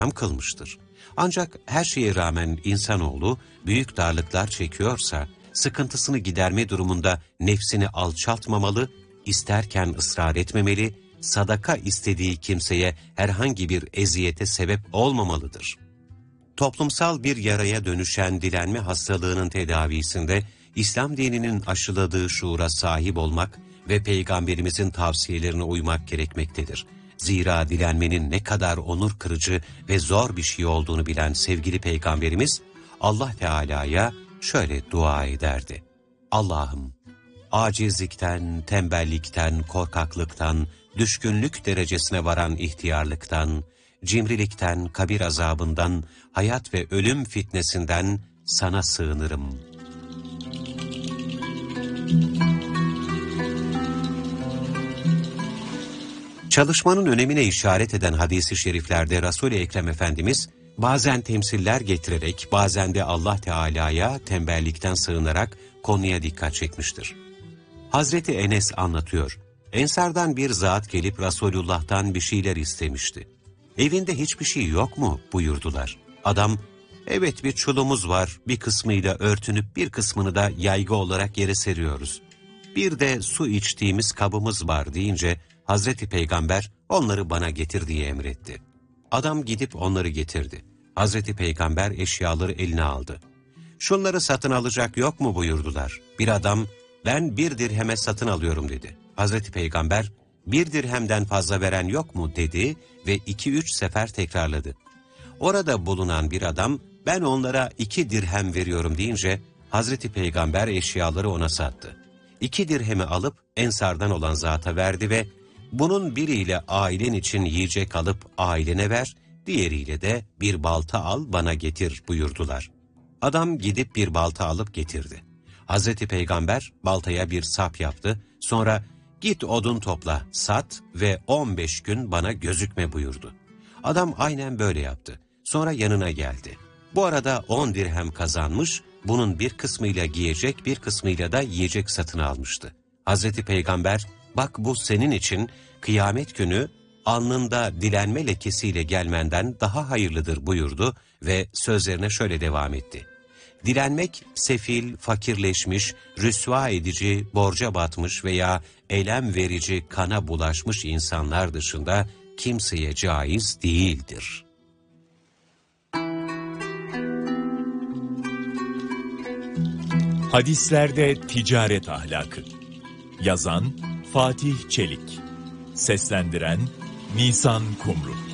kılmıştır. Ancak her şeye rağmen insanoğlu büyük darlıklar çekiyorsa, sıkıntısını giderme durumunda nefsini alçaltmamalı, isterken ısrar etmemeli, sadaka istediği kimseye herhangi bir eziyete sebep olmamalıdır. Toplumsal bir yaraya dönüşen dilenme hastalığının tedavisinde İslam dininin aşıladığı şuura sahip olmak ve Peygamberimizin tavsiyelerine uymak gerekmektedir. Zira dilenmenin ne kadar onur kırıcı ve zor bir şey olduğunu bilen sevgili Peygamberimiz Allah Teala'ya şöyle dua ederdi. Allah'ım, acizlikten, tembellikten, korkaklıktan, düşkünlük derecesine varan ihtiyarlıktan, cimrilikten, kabir azabından, hayat ve ölüm fitnesinden sana sığınırım. Çalışmanın önemine işaret eden hadis-i şeriflerde Resul-i Ekrem Efendimiz bazen temsiller getirerek, bazen de Allah Teala'ya tembellikten sığınarak konuya dikkat çekmiştir. Hazreti Enes anlatıyor. Ensardan bir zat gelip Resulullah'tan bir şeyler istemişti. Evinde hiçbir şey yok mu buyurdular. Adam, evet bir çulumuz var, bir kısmıyla örtünüp bir kısmını da yaygı olarak yere seriyoruz. Bir de su içtiğimiz kabımız var deyince Hazreti Peygamber onları bana getir diye emretti. Adam gidip onları getirdi. Hazreti Peygamber eşyaları eline aldı. Şunları satın alacak yok mu buyurdular. Bir adam, ben 1 dirheme satın alıyorum dedi. Hazreti Peygamber, 1 dirhemden fazla veren yok mu dedi ve 2-3 sefer tekrarladı. Orada bulunan bir adam, ben onlara 2 dirhem veriyorum deyince Hazreti Peygamber eşyaları ona sattı. 2 dirhemi alıp Ensardan olan zata verdi ve bunun biriyle ailen için yiyecek alıp ailene ver, diğeriyle de bir balta al bana getir buyurdular. Adam gidip bir balta alıp getirdi. Hazreti Peygamber baltaya bir sap yaptı, sonra git odun topla, sat ve 15 gün bana gözükme buyurdu. Adam aynen böyle yaptı. Sonra yanına geldi. Bu arada 10 dirhem kazanmış, bunun bir kısmıyla giyecek, bir kısmıyla da yiyecek satın almıştı. Hazreti Peygamber, bak bu senin için kıyamet günü alnında dilenme lekesiyle gelmenden daha hayırlıdır buyurdu ve sözlerine şöyle devam etti. Dilenmek, sefil, fakirleşmiş, rüsva edici, borca batmış veya elem verici kana bulaşmış insanlar dışında kimseye caiz değildir. Hadislerde ticaret ahlakı. Yazan Fatih Çelik. Seslendiren Nisan Kumru.